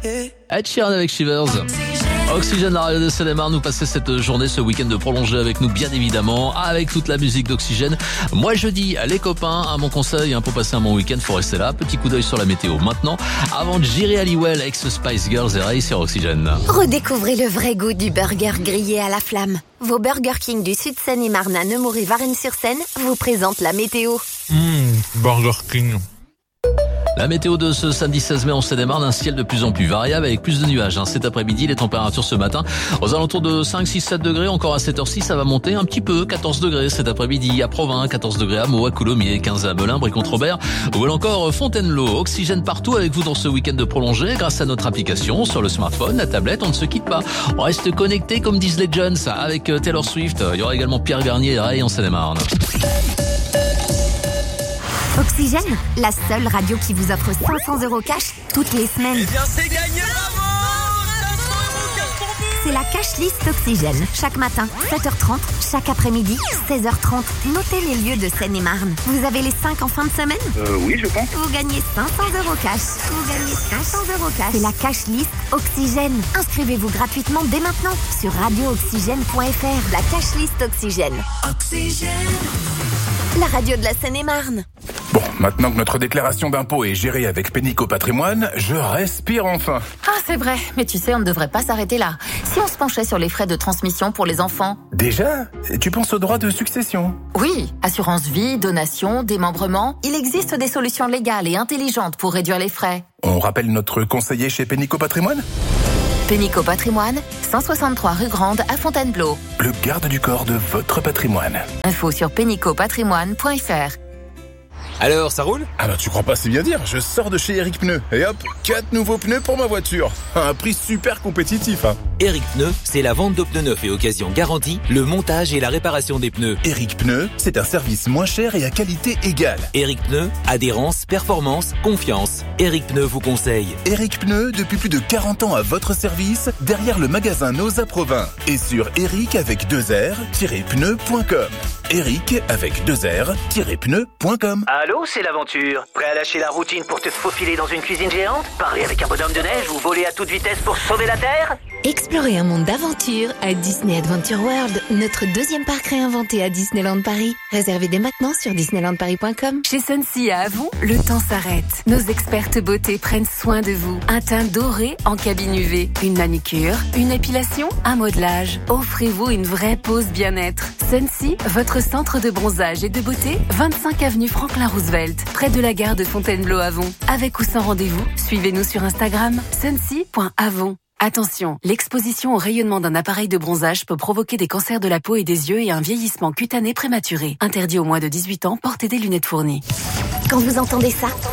Ed Sheeran avec Shivers. Oxygène, la radio de Seine-et-Marne, nous passer cette journée, ce week-end de prolonger avec nous, bien évidemment, avec toute la musique d'Oxygène. Moi, je dis, les copains, à mon conseil, pour passer un bon week-end, faut rester là. Petit coup d'œil sur la météo maintenant, avant de Jerry Halliwell, ex-Spice Girls et Ray sur Oxygène. Redécouvrez le vrai goût du burger grillé à la flamme. Vos Burger King du Sud Seine-et-Marne à Nemours et Varennes-sur-Seine vous présentent la météo. Burger King. La météo de ce samedi 16 mai en Seine-et-Marne, un ciel de plus en plus variable avec plus de nuages. Cet après-midi, les températures ce matin aux alentours de 5, 6, 7 degrés. Encore à 7h6, ça va monter un petit peu. 14 degrés cet après-midi à Provins, 14 degrés à Meaux, à Coulommiers, 15 à Melun, Brécontre-Robert ou encore Fontainebleau. Oxygène partout avec vous dans ce week-end de prolongé grâce à notre application sur le smartphone, la tablette. On ne se quitte pas. On reste connecté comme disent les Jones avec Taylor Swift. Il y aura également Pierre Garnier et Ray en Seine-et-Marne. Oxygène, la seule radio qui vous offre 500 € cash toutes les semaines. Eh bien, c'est gagné, bravo! 500 € cash pour vous! C'est la cash list Oxygène. Chaque matin, 7h30, chaque après-midi, 16h30. Notez les lieux de Seine-et-Marne. Vous avez les 5 en fin de semaine? Oui, je pense. Vous gagnez 500 € cash. Vous gagnez 500 € cash. C'est la cash list Oxygène. Inscrivez-vous gratuitement dès maintenant sur radiooxygène.fr. La cash list Oxygène. Oxygène. La radio de la Seine-et-Marne. Bon, maintenant que notre déclaration d'impôt est gérée avec Pénico Patrimoine, je respire enfin. Ah, c'est vrai. Mais tu sais, on ne devrait pas s'arrêter là. Si on se penchait sur les frais de transmission pour les enfants. Déjà? Tu penses aux droits de succession? Oui, assurance vie, donation, démembrement. Il existe des solutions légales et intelligentes pour réduire les frais. On rappelle notre conseiller chez Pénico Patrimoine? Pénico Patrimoine, 163 rue Grande à Fontainebleau. Le garde du corps de votre patrimoine. Info sur pénicopatrimoine.fr. Alors, ça roule? Ah bah tu crois pas si bien dire, je sors de chez Eric Pneu et hop, 4 nouveaux pneus pour ma voiture. À un prix super compétitif. Eric Pneu, c'est la vente de pneus neufs et occasion garantie, le montage et la réparation des pneus. Eric Pneu, c'est un service moins cher et à qualité égale. Eric Pneu, adhérence, performance, confiance. Eric Pneu vous conseille. Eric Pneu, depuis plus de 40 ans à votre service, derrière le magasin Noza Provins et sur eric avec 2r-pneu.com. Eric avec 2r-pneu.com. Allô, c'est l'aventure. Prêt à lâcher la routine pour te faufiler dans une cuisine géante? Parler avec un bonhomme de neige ou voler à toute vitesse pour sauver la Terre? Explorez un monde d'aventure à Disney Adventure World, notre deuxième parc réinventé à Disneyland Paris. Réservez dès maintenant sur disneylandparis.com. Chez Sunsi à Avon, le temps s'arrête. Nos expertes beauté prennent soin de vous. Un teint doré en cabine UV, une manucure, une épilation, un modelage. Offrez-vous une vraie pause bien-être. Sunsi, votre centre de bronzage et de beauté, 25 avenue Franklin Roosevelt, près de la gare de Fontainebleau-Avon. Avec ou sans rendez-vous, suivez-nous sur Instagram, sunsi.avon. Attention, l'exposition au rayonnement d'un appareil de bronzage peut provoquer des cancers de la peau et des yeux et un vieillissement cutané prématuré. Interdit aux moins de 18 ans, portez des lunettes fournies. Quand vous entendez ça,